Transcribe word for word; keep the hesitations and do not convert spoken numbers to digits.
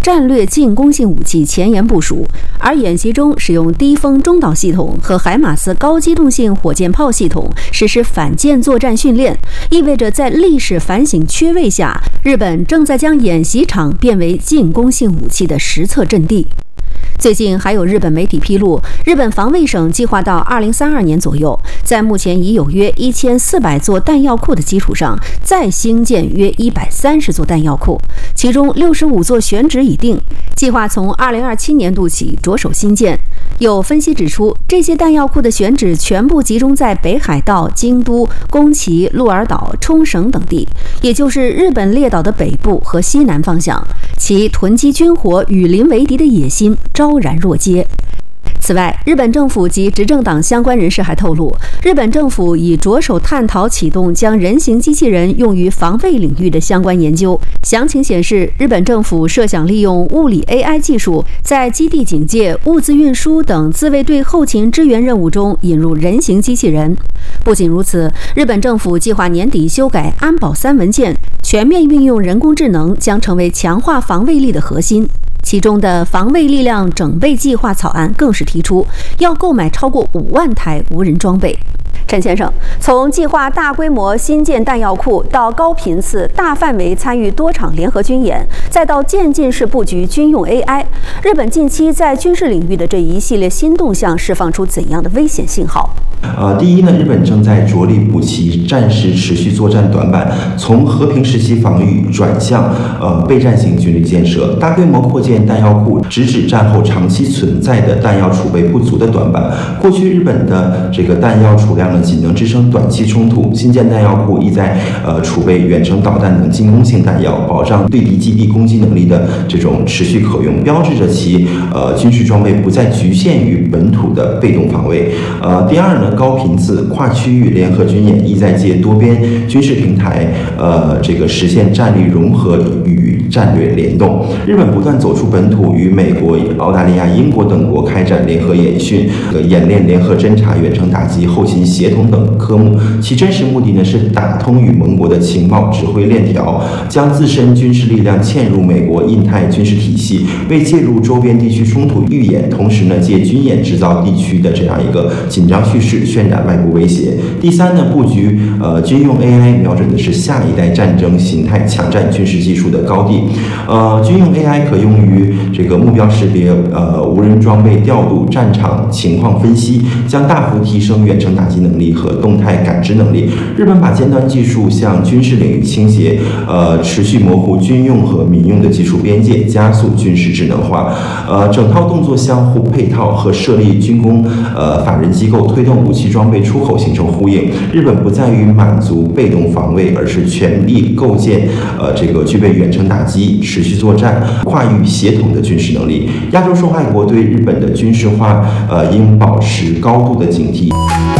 战略进攻性武器前沿部署，而演习中使用低风中导系统和海马斯高机动性火箭炮系统实施反舰作战训练，意味着在历史反省缺位下，日本正在将演习场变为进攻性武器的实测阵地。最近还有日本媒体披露，日本防卫省计划到二零三二年左右，在目前已有约一千四百座弹药库的基础上，再兴建约一百三十座弹药库，其中六十五座选址已定，计划从二零二七年度起着手兴建。有分析指出，这些弹药库的选址全部集中在北海道、京都、宫崎、鹿儿岛、冲绳等地，也就是日本列岛的北部和西南方向，其囤积军火、与邻为敌的野心昭然若揭。此外，日本政府及执政党相关人士还透露，日本政府已着手探讨启动将人形机器人用于防卫领域的相关研究。详情显示，日本政府设想利用物理 A I 技术，在基地警戒、物资运输等自卫队后勤支援任务中引入人形机器人。不仅如此，日本政府计划年底修改安保三文件，全面运用人工智能将成为强化防卫力的核心。其中的防卫力量整备计划草案更是提出要购买超过五万台无人装备。陈先生，从计划大规模新建弹药库到高频次、大范围参与多场联合军演，再到渐进式布局军用 A I， 日本近期在军事领域的这一系列新动向释放出怎样的危险信号？ 呃，第一呢，日本正在着力补齐战时持续作战短板，从和平时期防御转向呃备战型军力建设，大规模扩建弹药库，直指战后长期存在的弹药储备不足的短板。过去日本的这个弹药储量呢，仅能支撑短期冲突，新建弹药库意在呃储备远程导弹等进攻性弹药，保障对敌基地攻击能力的这种持续可用，标志着其呃军事装备不再局限于本土的被动防卫。呃，第二呢。高频次、跨区域联合军演意在借多边军事平台，呃，这个实现战力融合与战略联动。日本不断走出本土，与美国、澳大利亚、英国等国开展联合演训、呃、演练联合侦察、远程打击、后勤协同等科目。其真实目的呢是打通与盟国的情报指挥链条，将自身军事力量嵌入美国印太军事体系，为介入周边地区冲突预演，同时呢借军演制造地区的这样一个紧张叙事。渲染外部威胁。第三呢，布局呃军用 A I， 瞄准的是下一代战争形态抢占军事技术的高地。呃，军用 A I 可用于这个目标识别、呃无人装备调度、战场情况分析，将大幅提升远程打击能力和动态感知能力。日本把尖端技术向军事领域倾斜，呃，持续模糊军用和民用的技术边界，加速军事智能化。呃，整套动作相互配套和设立军工呃法人机构，推动武器装备出口形成呼应。日本不在于满足被动防卫，而是全力构建呃这个具备远程打击、持续作战、跨域协同的军事能力。亚洲受害国对日本的军事化呃应保持高度的警惕。